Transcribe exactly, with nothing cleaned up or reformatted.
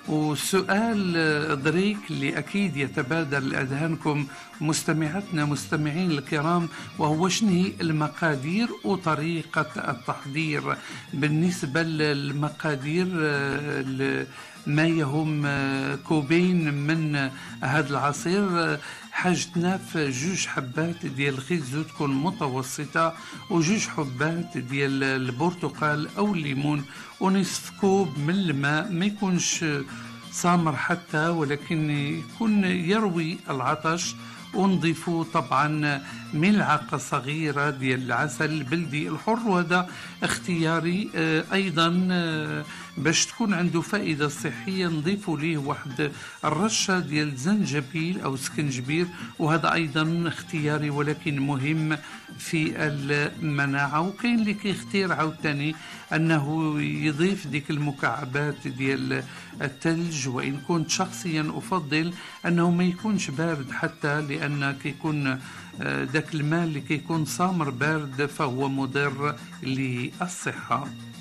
وسؤال آه، دريك اللي أكيد يتبادر لأذهانكم مستمعاتنا مستمعين الكرام، وهو شنو هي المقادير وطريقة التحضير. بالنسبة للمقادير، آه، ما يهم آه، كوبين من آه، هذا العصير. آه، حاجتنا في جوج حبات ديال الخيزو تكون متوسطة، وجوج حبات ديال البرتقال أو الليمون، ونصف كوب من الماء ما يكونش سامر حتى، ولكن يكون يروي العطش. ونضيفوا طبعا ملعقة صغيرة ديال العسل البلدي الحر، وهذا اختياري. آه، أيضا آه، باش تكون عنده فائدة صحية نضيفوا ليه واحد الرشة ديال زنجبيل أو سكنجبير، وهذا أيضا اختياري ولكن مهم في المناعة. وكاين اللي كيختار عاوتاني أنه يضيف ديك المكعبات ديال الثلج، وإن كنت شخصيا أفضل أنه ما يكونش بارد حتى، لأن كيكون ذاك الماء اللي كيكون سامر بارد فهو مضر للصحة.